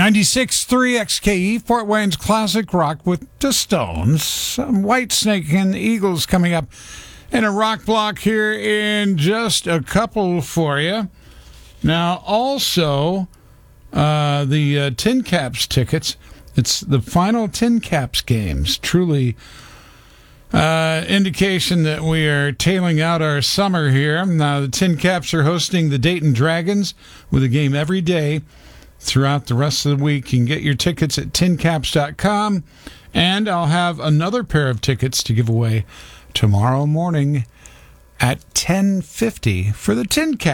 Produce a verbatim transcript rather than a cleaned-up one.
ninety-six point three X K E, Fort Wayne's classic rock with the Stones. Some Whitesnake and the Eagles coming up in a rock block here in just a couple for you. Now, also, uh, the uh, Tin Caps tickets. It's the final Tin Caps games. Truly uh, indication that we are tailing out our summer here. Now, the Tin Caps are hosting the Dayton Dragons with a game every day throughout the rest of the week. You can get your tickets at tin caps dot com, and I'll have another pair of tickets to give away tomorrow morning at ten fifty for the Tin Caps.